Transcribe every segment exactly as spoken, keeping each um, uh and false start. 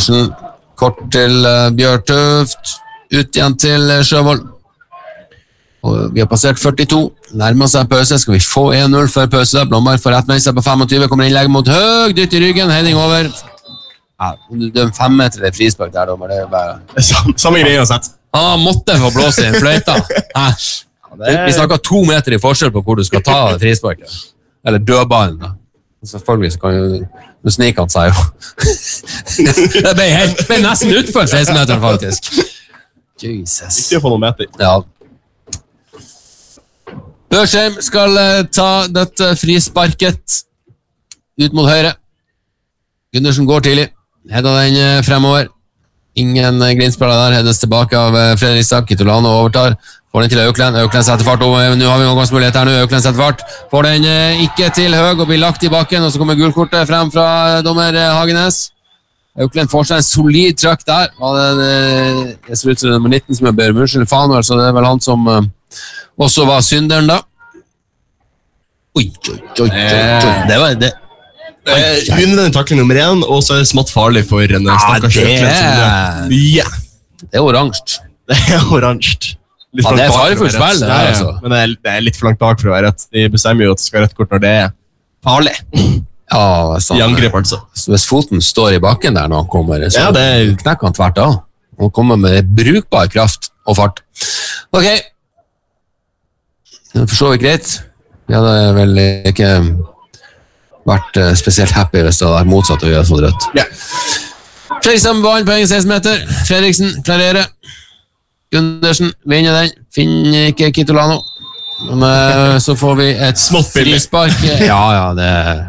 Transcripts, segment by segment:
Gundersen, kort til uh, Bjørtuft, ut igjen til uh, Sjøvold. Og vi har passert førtito, nærmer seg pause, skal vi få en null før pause. Blomberg får rett med seg på femogtyve, kommer innlegg mot høg, dytt i ryggen, heading over. Ja, det er en fem meter i frispark der, dommer, det er bare... Samme, samme greie uansett. Han måtte få blåse i en fløyta. Æsj. Er... Vi snakker to meter i forskjell på hvor du skal ta frisparket. Eller dødballen da. Selvfølgelig så kan jo... Nå sniker han seg jo. Det ble, helt, det ble nesten utfor seksten meter faktisk. Jesus. Ikke å få noen meter. Ja. Børsheim skal uh, ta dette frisparket ut mot høyre. Gundersen går tidlig. Hedda den uh, fremover. Ingen uh, grinspiller der. Heddes tilbake av uh, Fredrikstad. Kitolano overtar. Får den til Økland. Økland setter fart over. Nå har vi noen mulighet her nå. Økland setter fart. Får den uh, ikke til høg og blir lagt i bakken. Og så kommer gulkortet frem fra uh, dommer uh, Hagenes. Økland får seg en solid trøkk der. Og det, det, det ser ut som nummer nitten som er Bør Munchel Fanuel, så det er vel han som uh, også var synderen da. Oi, oi, oi, oi, oi. Det var det. Hun er takling nummer én, og så er det smått farlig for en stakkars Økland. Ja, det er oransje. Det er oransje. Ja, det er farlig spill, det her, altså. Men det er, det er litt for langt bak for å være rett. De bestemmer jo at det skal være rett kort når det er farlig. Ja, sånn. I angrep, altså. Så hvis foten står i bakken der når han kommer, så ja, det er... knekker han tvert av. Han kommer med brukbar kraft og fart. Ok. Det er for så vidt greit. Vi hadde vel ikke vært spesielt happy hvis det hadde vært motsatt og vi hadde fått rødt. Ja. Fredrikstad med ballen på egen seksten meter. Fredriksen klarerer. Gundersen vinner den. Finner ikke Kitolano. Men så får vi et frispark. Ja, ja, det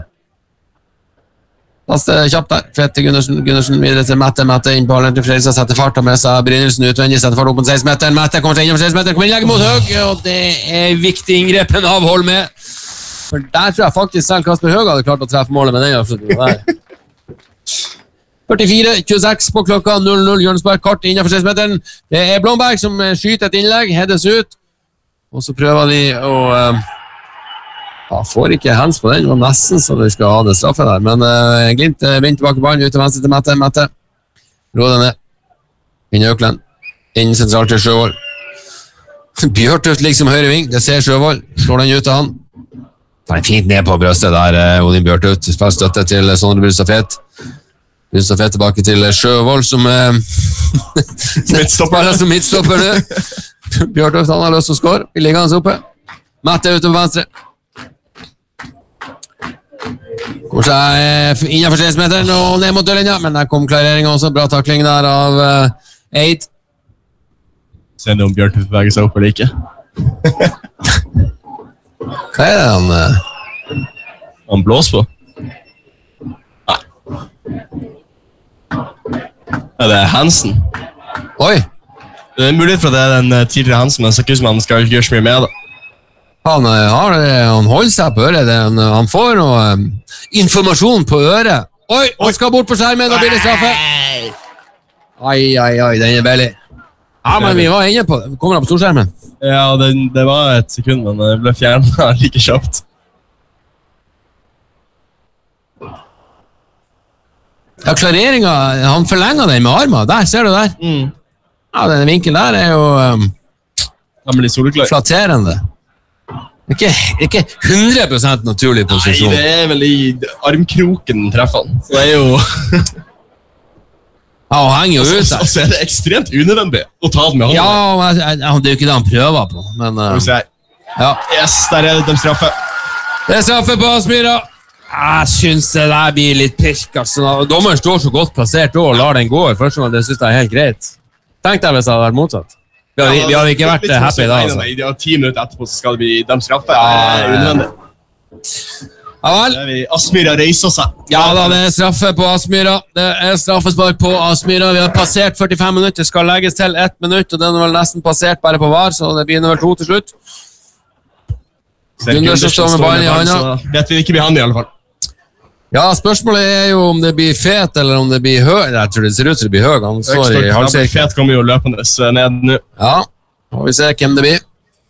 Pass det kjapt der. Fett til Gundersen. Gundersen videre til Mette. Mette inn på ballen til Fredrikstad. Setter fart med seg. Brynildsen utvendig. Setter fart opp på seksten meter. Mette kommer til innom seksten meter. Kommer innlegg mot høg. Og det er viktig inngrepen av Holme. For der tror jeg faktisk selv Kasper Høg hadde klart å treffe målet med den avslutningen der. førtifire tjueseks på klokka. null null. Jørnsberg kort innenfor seksten meteren. Det er Blomberg som skyter et innlegg. Hedes ut. Og så prøver de å... Uh, Ja, får ikke hands på den, det var nesten så de skal ha det straffet der, men uh, Glint uh, vinner tilbake ballen, ut til venstre til Mette, Mette, rå den ned, inn i Økland, inn sentralt til Sjøvold, Bjørtuft liksom høyre ving, det ser Sjøvold, slår den ut av han, tar den fint ned på brøstet der, uh, Odin Bjørtuft, spiller støtte til uh, Sondre Brustafet, Brustafet tilbake til uh, Sjøvold som uh, spiller som midtstopper nå, Bjørtuft han har lyst til å skåre, vi ligger hans oppe, Mette ut på venstre, kommer seg innenfor seksten-meteren og ned mot dørlinja, men der kom klareringen også, bra takling der av uh, Eid. Se om Bjørn beveger seg opp eller ikke. Hva er det han... Uh... Han blåser på? Nei. Ja, det er Hansen. Oi! Det er mulighet for at det er den tidligere Hansen, men det ser ikke ut som han skal gjøre så mye med det. Han, har, han holder seg på øret, han, han får noe um, informasjon på øret. Oi, han skal bort på skjermen, da blir det straffe. Ai, ai, ai, den er veldig. Ja, men vi var inne på det. Kommer han på storskjermen? Ja, det, det var et sekund, men det ble fjernet like kjapt. Ja, klareringen, han forlenger den med armen. Der, ser du der? Mm. Ja, den vinkel der er jo um, flatterende. Ikke, ikke hundre prosent naturlig posisjon. Nei, det er vel i armkroken treffer han. Så det er jo... ja, han henger jo ut der. Og så er det ekstremt unødvendig å ta den med hånden. Ja, men, det er jo ikke det han prøver på. Men, uh, ja. Yes, der er det de straffe. Det er straffe på Aspmyra. Jeg synes det der blir litt pirk. Altså. Dommeren står så godt plassert og lar den gå. Først og fremst, det synes jeg er helt greit. Tenk deg hvis det hadde vært motsatt. Vi har, vi har ikke vært happy da, altså. Nei, nei, ti minutter etterpå så skal det bli de straffe. Ja, det er unødvendig. Ja vel. Det er vi, Aspmyra reiser seg. Ja da, det er straffe på Aspmyra. Det er straffespark på Aspmyra. Vi har passert førtifem minutter, skal legges til ett minutt, og den er vel nesten passert bare på var, så det begynner vel to til slutt. Gundersen står med ballen i hånda. Vet vi ikke blir han i alle fall. Ja, spørsmålet er jo om det blir fet, eller om det blir høy. Jeg tror det ser ut som det blir høy. Han står i halvsirkel. Fet kommer jo løpende ned nå. Ja, og vi ser hvem det blir.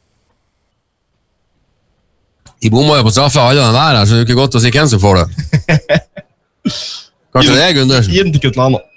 De bommer jo på straffe alle den der, så det er ikke godt å si hvem som får det. Kanskje det er Gundersen. Gi den til Kutlano.